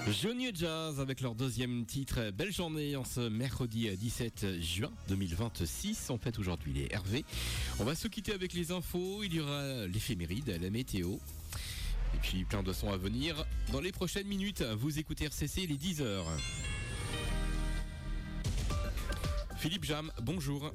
Johnny Jazz avec leur deuxième titre. Belle journée en ce mercredi 17 juin 2026. On fête aujourd'hui les Hervé. On va se quitter avec les infos. Il y aura l'éphéméride, la météo. Et puis plein de sons à venir. Dans les prochaines minutes, vous écoutez RCC les 10h. Philippe Jam, bonjour.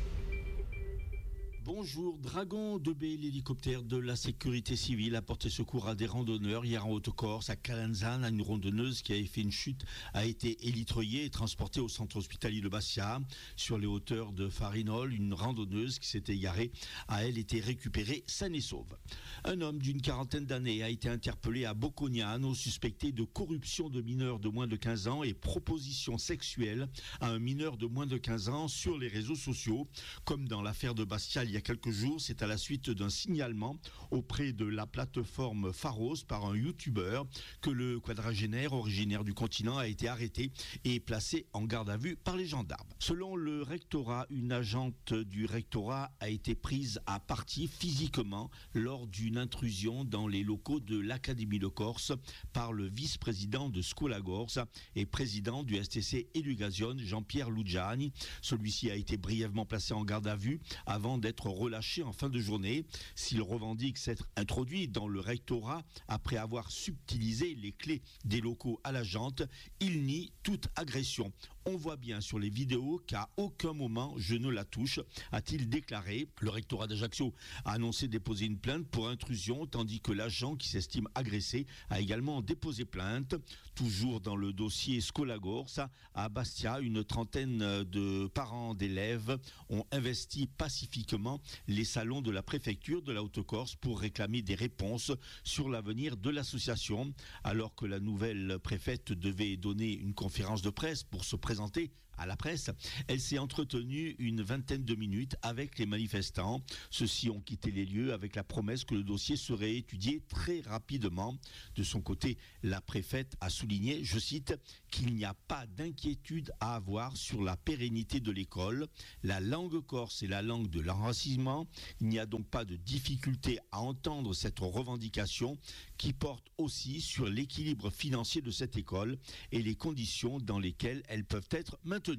Bonjour, Dragon 2B, l'hélicoptère de la sécurité civile a porté secours à des randonneurs hier en Haute-Corse, à Calanzane. Une randonneuse qui avait fait une chute a été élitreillée et transportée au centre hospitalier de Bastia. Sur les hauteurs de Farinol, une randonneuse qui s'était égarée a, elle, été récupérée saine et sauve. Un homme d'une quarantaine d'années a été interpellé à Bocconiano, suspecté de corruption de mineurs de moins de 15 ans et proposition sexuelle à un mineur de moins de 15 ans sur les réseaux sociaux. Comme dans l'affaire de Bastia il y a quelques jours, c'est à la suite d'un signalement auprès de la plateforme Pharos par un youtubeur que le quadragénaire originaire du continent a été arrêté et placé en garde à vue par les gendarmes. Selon le rectorat, une agente du rectorat a été prise à partie physiquement lors d'une intrusion dans les locaux de l'Académie de Corse par le vice-président de Scolagorse et président du STC Education, Jean-Pierre Lugiani. Celui-ci a été brièvement placé en garde à vue avant d'être relâché en fin de journée. S'il revendique s'être introduit dans le rectorat après avoir subtilisé les clés des locaux à l'agente, il nie toute agression. On voit bien sur les vidéos qu'à aucun moment je ne la touche, a-t-il déclaré. Le rectorat d'Ajaccio a annoncé déposer une plainte pour intrusion, tandis que l'agent qui s'estime agressé a également déposé plainte. Toujours dans le dossier Scolagorse, à Bastia, une trentaine de parents d'élèves ont investi pacifiquement les salons de la préfecture de la Haute-Corse pour réclamer des réponses sur l'avenir de l'association. Alors que la nouvelle préfète devait donner une conférence de presse pour se présenter à la presse, elle s'est entretenue une vingtaine de minutes avec les manifestants. Ceux-ci ont quitté les lieux avec la promesse que le dossier serait étudié très rapidement. De son côté, la préfète a souligné, je cite, qu'il n'y a pas d'inquiétude à avoir sur la pérennité de l'école. La langue corse est la langue de l'enracinement. Il n'y a donc pas de difficulté à entendre cette revendication qui porte aussi sur l'équilibre financier de cette école et les conditions dans lesquelles elles peuvent être maintenues.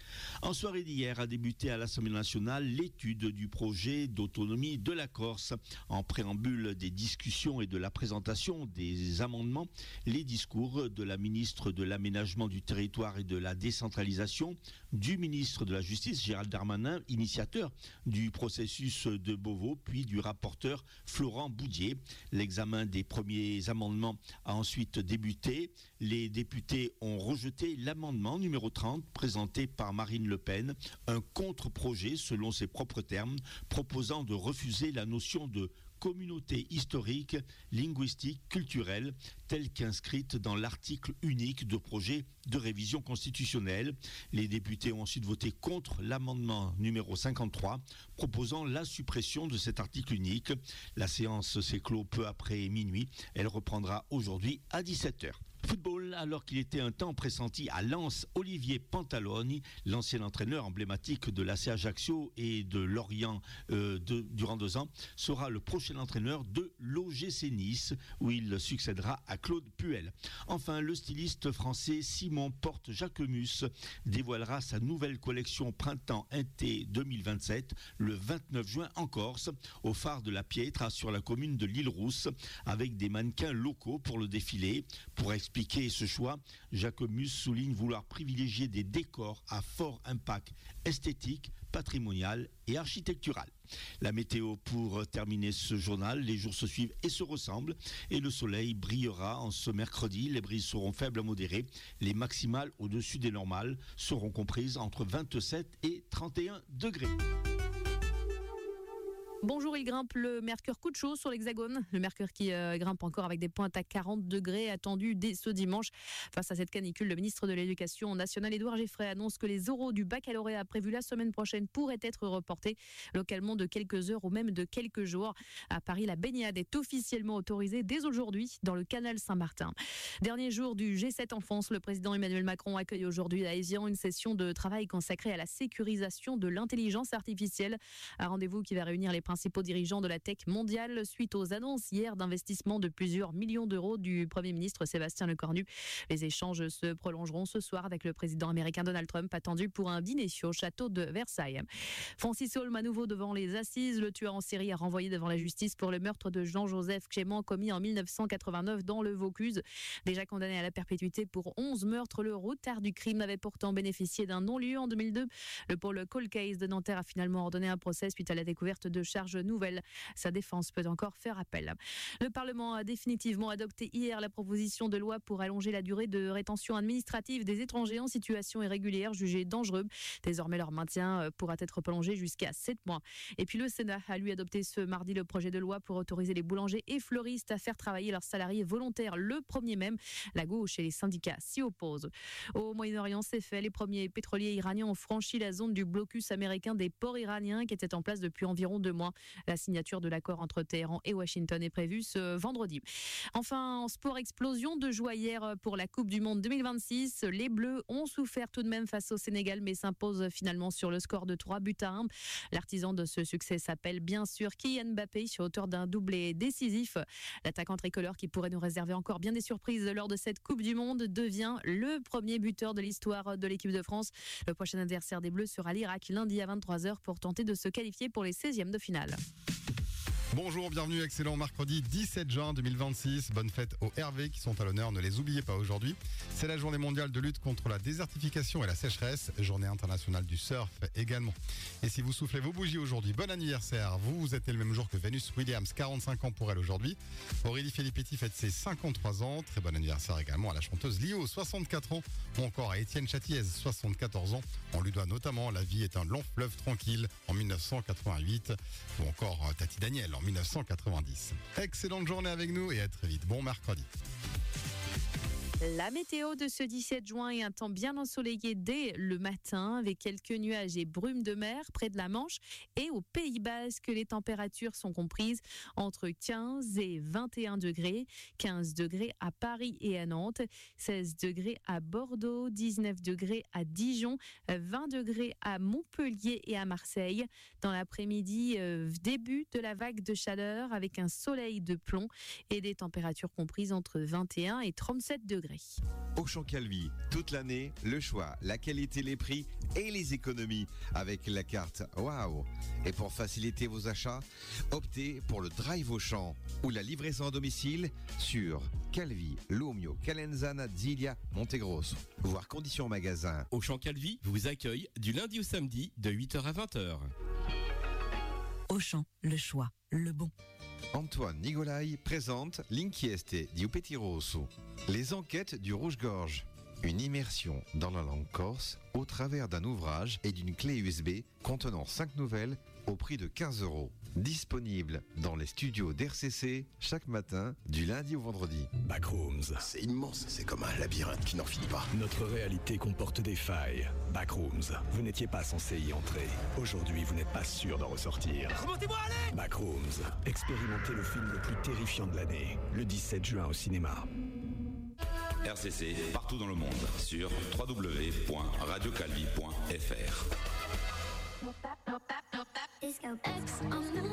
En soirée d'hier a débuté à l'Assemblée nationale l'étude du projet d'autonomie de la Corse. En préambule des discussions et de la présentation des amendements, les discours de la ministre de l'Aménagement du territoire et de la décentralisation, du ministre de la Justice Gérald Darmanin, initiateur du processus de Beauvau, puis du rapporteur Florent Boudier. L'examen des premiers amendements a ensuite débuté. Les députés ont rejeté l'amendement numéro 30 présenté par Marine Le Pen, un contre-projet selon ses propres termes, proposant de refuser la notion de communauté historique, linguistique, culturelle, telle qu'inscrite dans l'article unique de projet de révision constitutionnelle. Les députés ont ensuite voté contre l'amendement numéro 53, proposant la suppression de cet article unique. La séance s'est close peu après minuit. Elle reprendra aujourd'hui à 17h. Football, alors qu'il était un temps pressenti à Lens, Olivier Pantaloni, l'ancien entraîneur emblématique de l'AC Ajaccio et de Lorient durant 2 ans, sera le prochain entraîneur de l'OGC Nice, où il succédera à Claude Puel. Enfin, le styliste français Simon Porte-Jacquemus dévoilera sa nouvelle collection Printemps-Été 2027 le 29 juin en Corse, au phare de la Pietra sur la commune de l'Île-Rousse, avec des mannequins locaux pour le défilé. Pour expliquer ce choix, Jacquemus souligne vouloir privilégier des décors à fort impact esthétique, patrimonial et architectural. La météo pour terminer ce journal, les jours se suivent et se ressemblent et le soleil brillera en ce mercredi. Les brises seront faibles à modérées, les maximales au-dessus des normales seront comprises entre 27 et 31 degrés. Bonjour, il grimpe le mercure coup de chaud sur l'Hexagone. Le mercure qui grimpe encore avec des pointes à 40 degrés attendues dès ce dimanche. Face à cette canicule, le ministre de l'Éducation nationale, Édouard Geffray, annonce que les oraux du baccalauréat prévus la semaine prochaine pourraient être reportés localement de quelques heures ou même de quelques jours. À Paris, la baignade est officiellement autorisée dès aujourd'hui dans le canal Saint-Martin. Dernier jour du G7 Enfance, le président Emmanuel Macron accueille aujourd'hui à Évian une session de travail consacrée à la sécurisation de l'intelligence artificielle. Un rendez-vous qui va réunir les principaux dirigeants de la tech mondiale suite aux annonces hier d'investissement de plusieurs millions d'euros du Premier ministre Sébastien Lecornu. Les échanges se prolongeront ce soir avec le président américain Donald Trump, attendu pour un dîner au château de Versailles. Francis Holm à nouveau devant les assises. Le tueur en série a renvoyé devant la justice pour le meurtre de Jean-Joseph Clément commis en 1989 dans le Vaucluse. Déjà condamné à la perpétuité pour 11 meurtres, le retard du crime avait pourtant bénéficié d'un non-lieu en 2002. Le pôle Cold Case de Nanterre a finalement ordonné un procès suite à la découverte de charges nouvelles. Sa défense peut encore faire appel. Le Parlement a définitivement adopté hier la proposition de loi pour allonger la durée de rétention administrative des étrangers en situation irrégulière jugés dangereux. Désormais, leur maintien pourra être prolongé jusqu'à 7 mois. Et puis le Sénat a lui adopté ce mardi le projet de loi pour autoriser les boulangers et fleuristes à faire travailler leurs salariés volontaires le 1er mai. La gauche et les syndicats s'y opposent. Au Moyen-Orient, c'est fait. Les premiers pétroliers iraniens ont franchi la zone du blocus américain des ports iraniens qui était en place depuis environ 2 mois. La signature de l'accord entre Téhéran et Washington est prévue ce vendredi. Enfin, en sport, explosion de joie hier pour la Coupe du Monde 2026. Les Bleus ont souffert tout de même face au Sénégal, mais s'imposent finalement sur le score de 3-1. L'artisan de ce succès s'appelle bien sûr Kylian Mbappé, auteur d'un doublé décisif. L'attaquant tricolore, qui pourrait nous réserver encore bien des surprises lors de cette Coupe du Monde, devient le premier buteur de l'histoire de l'équipe de France. Le prochain adversaire des Bleus sera l'Irak lundi à 23h pour tenter de se qualifier pour les 16e de finale. Bonjour, bienvenue, excellent mercredi 17 juin 2026. Bonne fête aux Hervé qui sont à l'honneur, ne les oubliez pas aujourd'hui. C'est la journée mondiale de lutte contre la désertification et la sécheresse, journée internationale du surf également. Et si vous soufflez vos bougies aujourd'hui, bon anniversaire. Vous êtes né le même jour que Venus Williams, 45 ans pour elle aujourd'hui. Aurélie Filippetti fête ses 53 ans. Très bon anniversaire également à la chanteuse Lio, 64 ans. Ou encore à Étienne Châtiez, 74 ans. On lui doit notamment La vie est un long fleuve tranquille en 1988. Ou encore Tati Daniel en 1990. Excellente journée avec nous et à très vite. Bon mercredi. La météo de ce 17 juin est un temps bien ensoleillé dès le matin avec quelques nuages et brumes de mer près de la Manche et au Pays Basque. Les températures sont comprises entre 15 et 21 degrés. 15 degrés à Paris et à Nantes, 16 degrés à Bordeaux, 19 degrés à Dijon, 20 degrés à Montpellier et à Marseille. Dans l'après-midi, début de la vague de chaleur avec un soleil de plomb et des températures comprises entre 21 et 37 degrés. Auchan Calvi, toute l'année, le choix, la qualité, les prix et les économies avec la carte Waouh. Et pour faciliter vos achats, optez pour le Drive Auchan ou la livraison à domicile sur Calvi, Lumio, Calenzana, Zilia, Montegrosso. Voir conditions magasin. Auchan Calvi vous accueille du lundi au samedi de 8h à 20h. Auchan, le choix, le bon. Antoine Nigolai présente L'Inchieste di Petit Rosso, les enquêtes du Rouge-Gorge. Une immersion dans la langue corse au travers d'un ouvrage et d'une clé USB contenant 5 nouvelles au prix de 15 €. Disponible dans les studios d'RCC chaque matin du lundi au vendredi. Backrooms. C'est immense, c'est comme un labyrinthe qui n'en finit pas. Notre réalité comporte des failles. Backrooms. Vous n'étiez pas censé y entrer. Aujourd'hui, vous n'êtes pas sûr d'en ressortir. Remontez-moi, allez! Backrooms. Expérimentez le film le plus terrifiant de l'année. Le 17 juin au cinéma. RCC, partout dans le monde, sur www.radiocalvi.fr.